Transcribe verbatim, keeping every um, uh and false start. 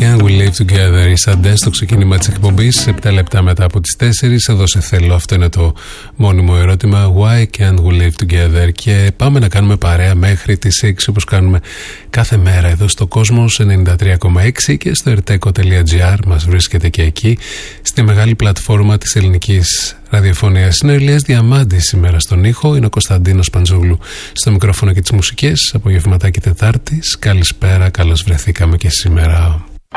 Can't We Live Together. Οι Σαντέ στο ξεκίνημα της εκπομπής, επτά λεπτά μετά από τις τέσσερις. Εδώ σε θέλω, αυτό είναι το μόνιμο ερώτημα. Why can't we live together? Και πάμε να κάνουμε παρέα μέχρι τις έξι, όπως κάνουμε κάθε μέρα εδώ στο Κόσμος ενενήντα τρία κόμμα έξι και στο ερτέκο τελεία τζι άρ. Μας βρίσκεται και εκεί, στη μεγάλη πλατφόρμα της ελληνικής ραδιοφωνίας. Είναι ο Ηλίας Διαμάντης σήμερα στον ήχο. Είναι ο Κωνσταντίνος Παντζόγλου στο μικρόφωνο και τις μουσικές. Απογευματάκι Τετάρτης. Καλησπέρα, καλώς βρεθήκαμε και σήμερα.